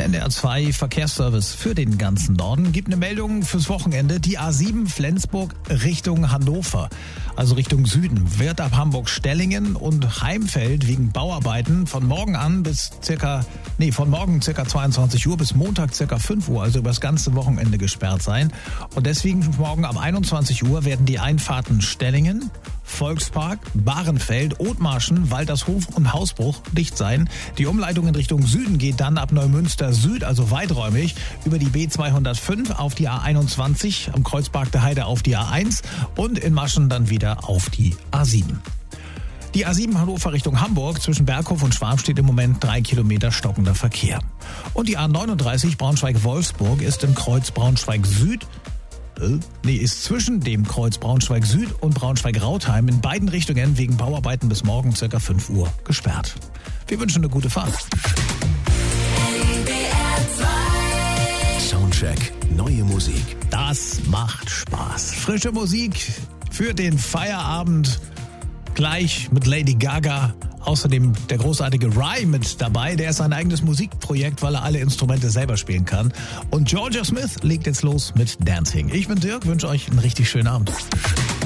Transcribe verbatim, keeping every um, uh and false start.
Der N D R zwei Verkehrsservice für den ganzen Norden gibt eine Meldung fürs Wochenende. Die A sieben Flensburg Richtung Hannover, also Richtung Süden, wird ab Hamburg-Stellingen und Heimfeld wegen Bauarbeiten von morgen an bis circa, nee, von morgen circa zweiundzwanzig Uhr bis Montag circa fünf Uhr, also über das ganze Wochenende gesperrt sein. Und deswegen morgen ab einundzwanzig Uhr werden die Einfahrten Stellingen, Volkspark, Bahrenfeld, Othmarschen, Waltershof und Hausbruch dicht sein. Die Umleitung in Richtung Süden geht dann ab Neumünster Süd, also weiträumig, über die B zweihundertfünf auf die A einundzwanzig, am Kreuzpark der Heide auf die A eins und in Maschen dann wieder auf die A sieben. Die A sieben Hannover Richtung Hamburg zwischen Berghof und Schwab steht im Moment drei Kilometer stockender Verkehr. Und die A neununddreißig Braunschweig-Wolfsburg ist im Kreuz Braunschweig-Süd Nee, ist zwischen dem Kreuz Braunschweig-Süd und Braunschweig-Rautheim in beiden Richtungen wegen Bauarbeiten bis morgen ca. fünf Uhr gesperrt. Wir wünschen eine gute Fahrt. Soundcheck, neue Musik. Das macht Spaß. Frische Musik für den Feierabend. Gleich mit Lady Gaga. Außerdem der großartige Rye mit dabei. Der ist sein eigenes Musikprojekt, weil er alle Instrumente selber spielen kann. Und Georgia Smith legt jetzt los mit Dancing. Ich bin Dirk, wünsche euch einen richtig schönen Abend.